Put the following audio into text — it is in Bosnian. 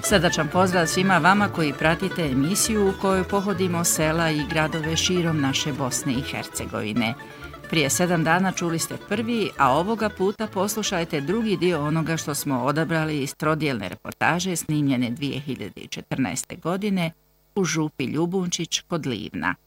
Srdačan pozdrav svima vama koji pratite emisiju u kojoj pohodimo sela i gradove širom naše Bosne i Hercegovine. Prije 7 dana čuli ste prvi, a ovoga puta poslušajte drugi dio onoga što smo odabrali iz trodjelne reportaže snimljene 2014. godine u župi Ljubunčić kod Livna.